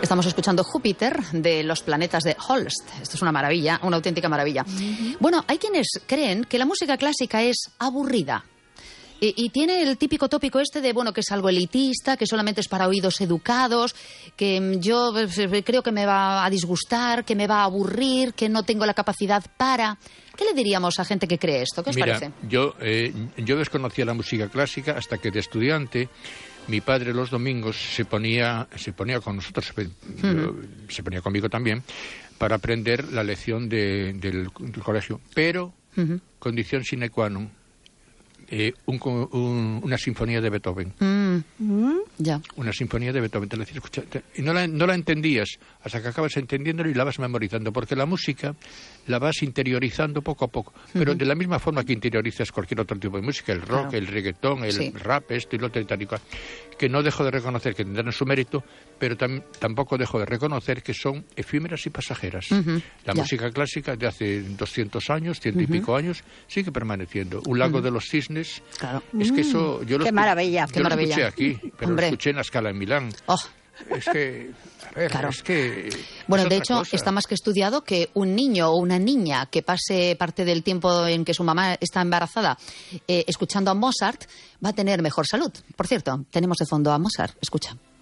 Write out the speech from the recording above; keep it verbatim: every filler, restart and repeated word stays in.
Estamos escuchando Júpiter de los planetas de Holst. Esto es una maravilla, una auténtica maravilla. Uh-huh. Bueno, hay quienes creen que la música clásica es aburrida. Y, y tiene el típico tópico este de, bueno, que es algo elitista, que solamente es para oídos educados, que yo creo que me va a disgustar, que me va a aburrir, que no tengo la capacidad para... ¿Qué le diríamos a gente que cree esto? ¿Qué os Mira, parece? Yo, eh, yo desconocía la música clásica hasta que de estudiante mi padre los domingos se ponía, se ponía con nosotros, uh-huh. se ponía conmigo también, para aprender la lección de, del, del colegio. Pero, uh-huh. condición sine qua non, Eh, un, un, una sinfonía de Beethoven. Mm. Mm. Ya. Una sinfonía de Beethoven. Te la decía, escucha, te, y no la, no la entendías hasta que acabas entendiéndolo y la vas memorizando, porque la música la vas interiorizando poco a poco. Pero uh-huh. de la misma forma que interiorizas cualquier otro tipo de música, el rock, claro. el reggaetón, el sí. rap, esto y lo otro y tal y cual, que no dejo de reconocer que tendrán su mérito, pero tam, tampoco dejo de reconocer que son efímeras y pasajeras. Uh-huh. La ya. música clásica de hace doscientos años, ciento uh-huh. y pico años, sigue permaneciendo. Un lago uh-huh. de los cisnes. Claro. Es que eso... Yo lo ¡Qué maravilla! Yo qué lo maravilla. escuché aquí, pero Hombre. lo escuché en la Scala en Milán. Oh. Es que... A ver, claro. es que... Bueno, es de hecho, cosa. está más que estudiado que un niño o una niña que pase parte del tiempo en que su mamá está embarazada eh, escuchando a Mozart va a tener mejor salud. Por cierto, tenemos de fondo a Mozart. Escucha.